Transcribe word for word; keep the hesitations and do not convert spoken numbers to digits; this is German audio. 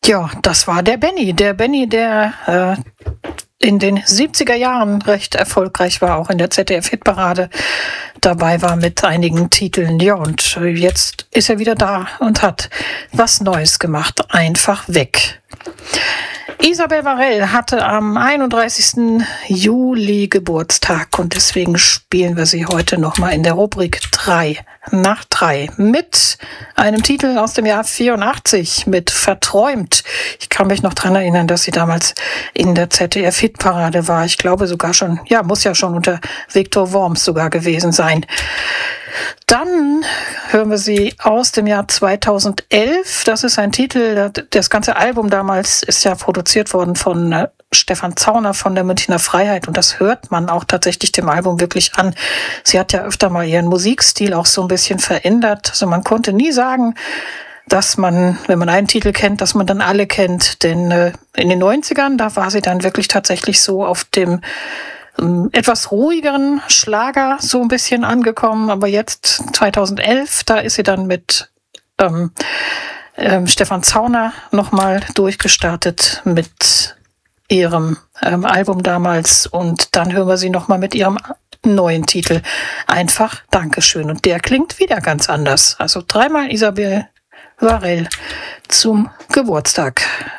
Ja, das war der Benny. Der Benny, der äh, in den siebziger Jahren recht erfolgreich war, auch in der Z D F-Hitparade dabei war mit einigen Titeln. Ja, und jetzt ist er wieder da und hat was Neues gemacht. Einfach weg. Isabel Varell hatte am einunddreißigsten Juli Geburtstag und deswegen spielen wir sie heute nochmal in der Rubrik drei nach drei mit einem Titel aus dem Jahr vierundachtzig mit Verträumt. Ich kann mich noch dran erinnern, dass sie damals in der Z D F-Hitparade war. Ich glaube sogar schon, ja, muss ja schon unter Viktor Worms sogar gewesen sein. Dann hören wir sie aus dem Jahr zweitausendelf. Das ist ein Titel, das ganze Album damals ist ja produziert worden von Stefan Zauner von der Münchner Freiheit und das hört man auch tatsächlich dem Album wirklich an. Sie hat ja öfter mal ihren Musikstil auch so ein bisschen verändert. Also man konnte nie sagen, dass man, wenn man einen Titel kennt, dass man dann alle kennt. Denn äh, in den neunzigern, da war sie dann wirklich tatsächlich so auf dem etwas ruhigeren Schlager so ein bisschen angekommen, aber jetzt zweitausendelf, da ist sie dann mit ähm, ähm, Stefan Zauner nochmal durchgestartet mit ihrem ähm, Album damals und dann hören wir sie nochmal mit ihrem neuen Titel Einfach Dankeschön und der klingt wieder ganz anders. Also dreimal Isabel Varell zum Geburtstag.